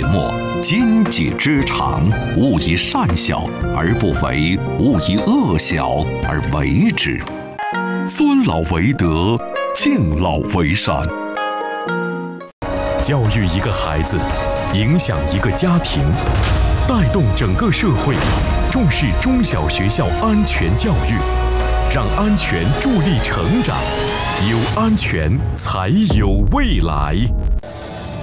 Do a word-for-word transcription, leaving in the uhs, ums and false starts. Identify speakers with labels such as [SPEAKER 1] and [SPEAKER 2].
[SPEAKER 1] 莫，兼济之长，勿以善小而不为，勿以恶小而为之。尊老为德，敬老为善。
[SPEAKER 2] 教育一个孩子，影响一个家庭，带动整个社会，重视中小学校安全教育，让安全助力成长，有安全才有未来。